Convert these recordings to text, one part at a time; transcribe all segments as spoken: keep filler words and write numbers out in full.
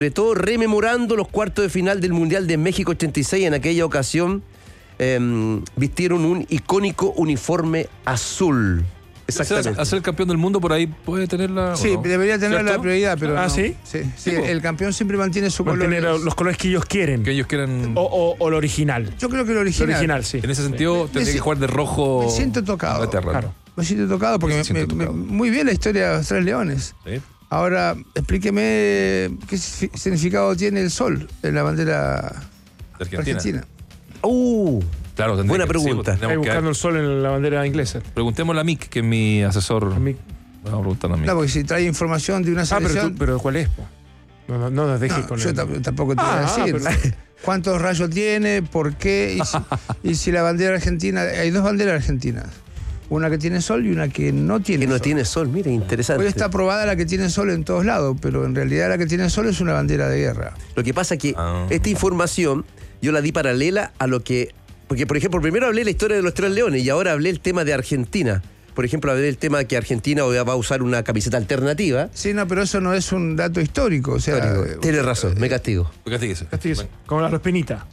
Sobre todo rememorando los cuartos de final del Mundial de México ochenta y seis. En aquella ocasión eh, vistieron un icónico uniforme azul. Exactamente. Hacer el campeón del mundo por ahí puede tener la... Sí, no? Debería tener ¿cierto? La prioridad, pero Ah, no. ¿sí? Sí, sí, el campeón siempre mantiene su color. Los colores que ellos quieren. Que ellos quieren... O, o, o lo original. Yo creo que lo original. Lo original, sí. En ese sentido, sí. tendría que jugar de rojo... Me siento tocado. Claro. Me siento tocado porque me, siento me, tocado. Me, muy bien la historia de los Tres Leones. Sí. Ahora, explíqueme qué significado tiene el sol en la bandera de Argentina. Argentina. Uh, claro, buena pregunta. Sí, buscando el sol en la bandera inglesa. Preguntémosle a Mick, que es mi asesor. A Mick. Vamos a preguntar a Mick. No, porque si trae información de una selección... Ah, pero, tú, pero ¿cuál es? No, no, no nos dejes no, con yo el... tampoco te ah, voy a decir. Pero... ¿Cuántos rayos tiene? ¿Por qué? Y si, y si la bandera argentina... Hay dos banderas argentinas. Una que tiene sol y una que no tiene que no sol. tiene sol, mire, interesante. Hoy está aprobada la que tiene sol en todos lados, pero en realidad la que tiene sol es una bandera de guerra. Lo que pasa es que ah. esta información yo la di paralela a lo que... Porque, por ejemplo, primero hablé la historia de los Tres Leones y ahora hablé el tema de Argentina. Por ejemplo, hablé del tema de que Argentina va a usar una camiseta alternativa. Sí, no, pero eso no es un dato histórico. O sea, histórico. Tienes razón, me castigo. Castíguese. Castíguese. Como la Respinita.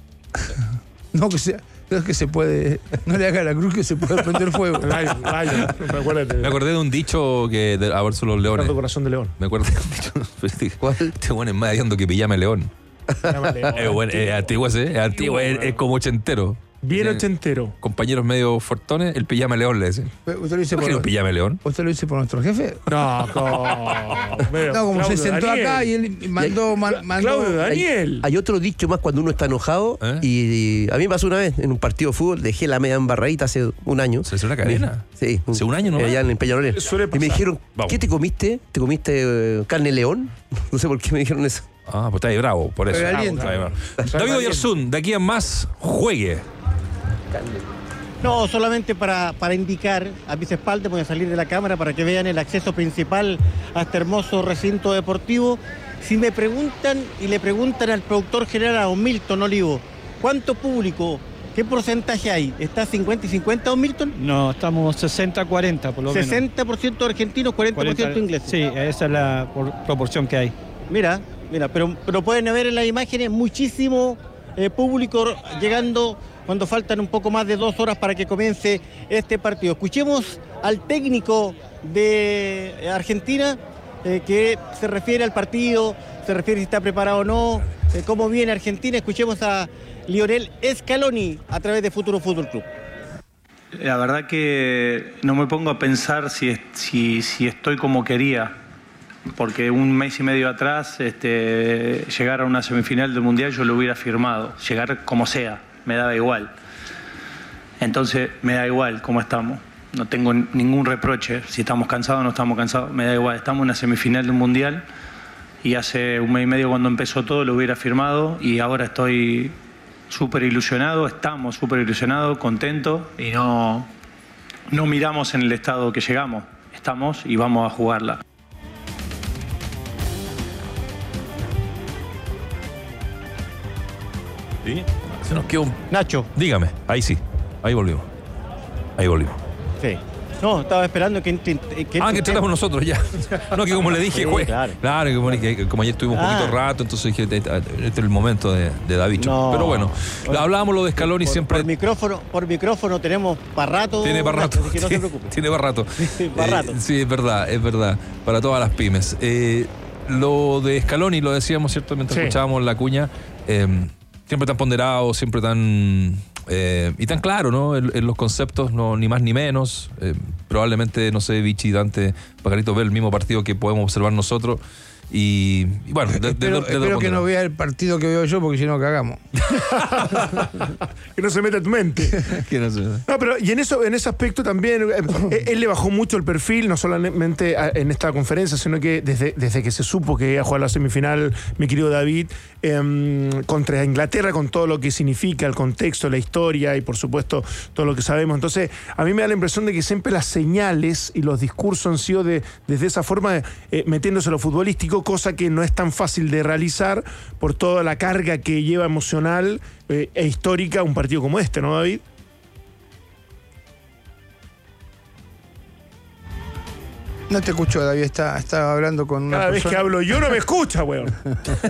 No, que sea... Creo que se puede... No le haga la cruz que se puede prender fuego. Rayo, rayo. Me, me acordé de un dicho que... De, a ver, son los leones. Corazón de león. Me acordé de un dicho... ¿Cuál? Este bueno es más hediondo que Pijama León. Pijama León. Es bueno, es antiguo ese, es antiguo, es, es como ochentero. Bien ochentero. Compañeros medio fortones, el Pijama León le dice. ¿Usted lo dice por un Pijama León? ¿Usted lo dice por nuestro jefe? No, no. Pero, no, como Claudio se sentó Daniel. Acá y él mandó... Man, mandó Claudio Daniel. Hay, hay otro dicho más cuando uno está enojado. ¿Eh? Y, y a mí me pasó una vez en un partido de fútbol, dejé la media embarradita hace un año. ¿Se hizo una cadena? Sí. ¿Hace un año no? Allá en Peñalolén. Y me dijeron, Vamos. ¿qué te comiste? ¿Te comiste eh, carne león? No sé por qué me dijeron eso. Ah, pues está ahí bravo, por eso. Bravo, bravo. David Oyarzún, de aquí en más, juegue. No, solamente para, para indicar a mis espaldas, voy a salir de la cámara para que vean el acceso principal a este hermoso recinto deportivo. Si me preguntan y le preguntan al productor general, a don Milton Olivo, ¿cuánto público, qué porcentaje hay? ¿Está cincuenta y cincuenta, don Milton? No, estamos sesenta cuarenta por lo menos. sesenta por ciento argentinos, cuarenta por ciento ingleses. Sí, esa es la proporción que hay. Mira, mira, pero, pero pueden ver en las imágenes muchísimo eh, público llegando cuando faltan un poco más de dos horas para que comience este partido. Escuchemos al técnico de Argentina eh, que se refiere al partido, se refiere si está preparado o no, eh, cómo viene Argentina. Escuchemos a Lionel Scaloni a través de Futuro Fútbol Club. La verdad que no me pongo a pensar si, si, si estoy como quería, porque un mes y medio atrás este, llegar a una semifinal del Mundial yo lo hubiera firmado, llegar como sea. Me daba igual. Entonces, me da igual cómo estamos. No tengo ningún reproche. Si estamos cansados o no estamos cansados, me da igual. Estamos en una semifinal de un mundial y hace un mes y medio cuando empezó todo lo hubiera firmado y ahora estoy súper ilusionado, estamos súper ilusionados, contentos y no, no miramos en el estado que llegamos. Estamos y vamos a jugarla. ¿Sí? Se nos quedó un... Nacho. Dígame, ahí sí, ahí volvimos. Ahí volvimos. Sí. No, estaba esperando que... que ah, que tratamos nosotros ya. No, que como le dije, sí, güey. Claro, claro que, que como ayer estuvimos un ah. poquito rato, entonces dije, este es el momento de, de David. No. Pero bueno, hablábamos lo de Scaloni por, siempre... Por micrófono, por micrófono tenemos para rato. Tiene para rato. Así que no se preocupe. Tiene para rato. Para rato. Eh, sí, es verdad, es verdad. Para todas las pymes. Eh, lo de Scaloni, lo decíamos, ¿cierto? Mientras sí. escuchábamos la cuña, eh, siempre tan ponderado, siempre tan... Eh, y tan claro, ¿no? En, en los conceptos, no, ni más ni menos. Eh, probablemente, no sé, Vichy, Dante, Pajarito ve el mismo partido que podemos observar nosotros. Y, y bueno, de, espero, de, de, de espero que no vea el partido que veo yo, porque si no cagamos. Que no se meta en tu mente. Que no, se... no, pero y en eso, en ese aspecto también, eh, él le bajó mucho el perfil, no solamente en esta conferencia, sino que desde, desde que se supo que iba a jugar la semifinal, mi querido David, eh, contra Inglaterra, con todo lo que significa, el contexto, la historia y por supuesto todo lo que sabemos. Entonces, a mí me da la impresión de que siempre las señales y los discursos han sido de, desde esa forma, eh, metiéndose a lo futbolístico, cosa que no es tan fácil de realizar por toda la carga que lleva emocional eh, e histórica un partido como este, ¿no, David? No te escucho, David, está, estaba hablando con una Cada persona. vez que hablo yo no me escucha, weón.